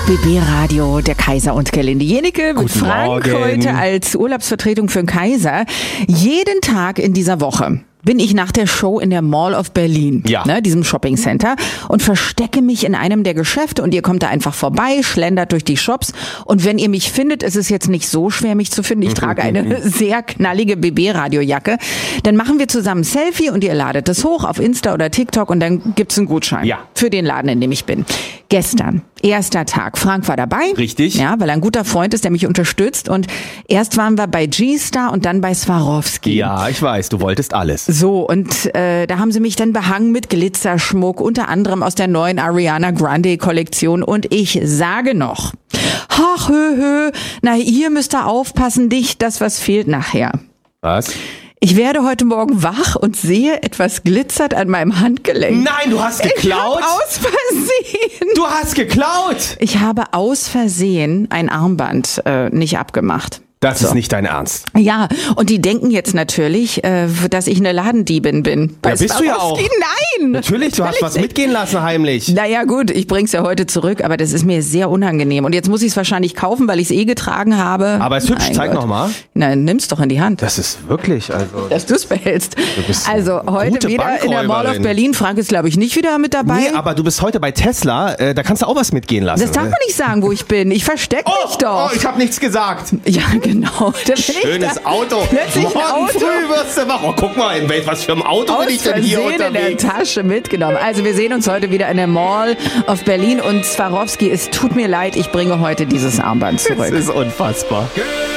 BB Radio, der Kaiser und Gerlinde Jenecke mit Frank heute als Urlaubsvertretung für den Kaiser. Jeden Tag in dieser Woche bin ich nach der Show in der Mall of Berlin, diesem Shopping Center, und verstecke mich in einem der Geschäfte und ihr kommt da einfach vorbei, schlendert durch die Shops und wenn ihr mich findet, ist es jetzt nicht so schwer, mich zu finden. Ich trage eine sehr knallige BB-Radiojacke. Dann machen wir zusammen ein Selfie und ihr ladet es hoch auf Insta oder TikTok und dann gibt's einen Gutschein für den Laden, in dem ich bin. Gestern, erster Tag. Frank war dabei. Richtig. Ja, weil er ein guter Freund ist, der mich unterstützt. Und erst waren wir bei G-Star und dann bei Swarovski. Ja, ich weiß, du wolltest alles. So, und da haben sie mich dann behangen mit Glitzerschmuck, unter anderem aus der neuen Ariana Grande Kollektion. Und ich sage noch, ach, na, ihr müsst da aufpassen, nicht das, was fehlt nachher. Was? Ich werde heute Morgen wach und sehe, etwas glitzert an meinem Handgelenk. Nein, du hast geklaut? Ich habe aus Versehen. Du hast geklaut? Ich habe aus Versehen ein Armband nicht abgemacht. Das ist nicht dein Ernst. Ja, und die denken jetzt natürlich, dass ich eine Ladendiebin bin. Ja, bist du ja auch. Nein! Natürlich, du hast was mitgehen lassen heimlich. Naja gut, ich bring's ja heute zurück, aber das ist mir sehr unangenehm. Und jetzt muss ich es wahrscheinlich kaufen, weil ich es getragen habe. Aber es ist hübsch, zeig nochmal. Nein, nimm's doch in die Hand. Das ist wirklich, also... Dass du es behältst. Du bist also heute wieder in der Mall of Berlin. Frank ist, glaube ich, nicht wieder mit dabei. Nee, aber du bist heute bei Tesla, da kannst du auch was mitgehen lassen. Das darf man nicht sagen, wo ich bin. Ich verstecke mich doch. Oh, ich habe nichts gesagt. Ja, genau. Schönes Auto. Plötzlich Morgen ein Auto. früh wirst du wach. Oh, guck mal, in was für einem Auto bin ich denn hier unterwegs? In der Tasche mitgenommen. Also wir sehen uns heute wieder in der Mall of Berlin und Swarovski, es tut mir leid, ich bringe heute dieses Armband zurück. Das ist unfassbar.